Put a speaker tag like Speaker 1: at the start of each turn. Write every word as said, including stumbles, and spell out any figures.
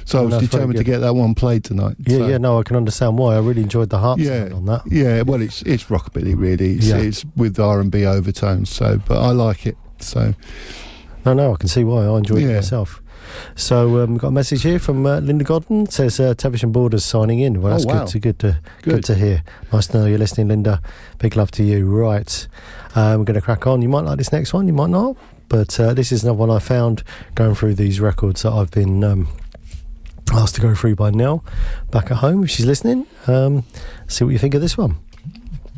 Speaker 1: So I was
Speaker 2: that's
Speaker 1: determined
Speaker 2: very
Speaker 1: to
Speaker 2: good.
Speaker 1: get that one played tonight.
Speaker 2: Yeah,
Speaker 1: so.
Speaker 2: yeah, no, I can understand why. I really enjoyed the harp
Speaker 1: Yeah,
Speaker 2: sound on that.
Speaker 1: yeah. Well, it's it's rockabilly really. It's,
Speaker 2: Yeah.
Speaker 1: it's with R and B overtones. So, but I like it. So,
Speaker 2: No, no, I can see why. I enjoyed it
Speaker 1: Yeah.
Speaker 2: myself. So um, we've got a message here from uh, Linda Godden. It says uh, Tavish and Borders signing in. Well, that's
Speaker 1: Oh, wow.
Speaker 2: good to good to good.
Speaker 1: Good.
Speaker 2: to hear. Nice to know you're listening, Linda. Big love to you. Right, um, we're going to crack on. You might like this next one, you might not. But uh, this is another one I found going through these records that I've been um, asked to go through by Nell back at home. If she's listening, um, see what you think of this one.